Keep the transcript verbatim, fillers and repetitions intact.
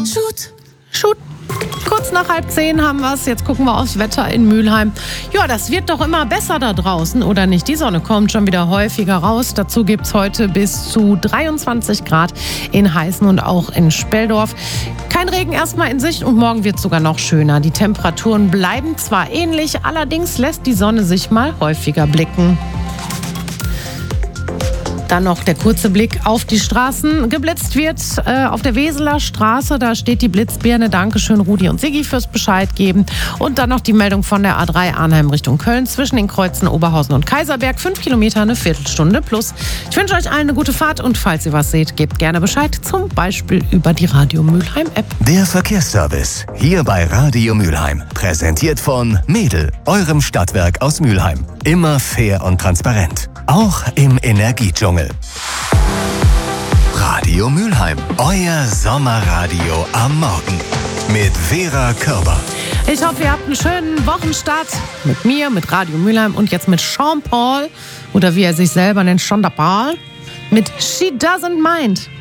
Shoot. Shoot. Kurz nach halb zehn haben wir es. Jetzt gucken wir aufs Wetter in Mülheim. Ja, das wird doch immer besser da draußen, oder nicht? Die Sonne kommt schon wieder häufiger raus. Dazu gibt es heute bis zu dreiundzwanzig Grad in Heißen und auch in Speldorf. Kein Regen erstmal in Sicht und morgen wird es sogar noch schöner. Die Temperaturen bleiben zwar ähnlich, allerdings lässt die Sonne sich mal häufiger blicken. Dann noch der kurze Blick auf die Straßen. Geblitzt wird äh, auf der Weseler Straße. Da steht die Blitzbirne. Dankeschön, Rudi und Siggi, fürs Bescheid geben. Und dann noch die Meldung von der A drei Arnheim Richtung Köln. Zwischen den Kreuzen Oberhausen und Kaiserberg. Fünf Kilometer, eine Viertelstunde plus. Ich wünsche euch allen eine gute Fahrt. Und falls ihr was seht, gebt gerne Bescheid. Zum Beispiel über die Radio Mülheim App. Der Verkehrsservice. Hier bei Radio Mülheim. Präsentiert von Mädel, eurem Stadtwerk aus Mülheim. Immer fair und transparent. Auch im Energiedschungel. Radio Mülheim, euer Sommerradio am Morgen mit Vera Körber. Ich hoffe, ihr habt einen schönen Wochenstart mit mir, mit Radio Mülheim und jetzt mit Sean Paul oder wie er sich selber nennt, Sean Paul, mit She Doesn't Mind.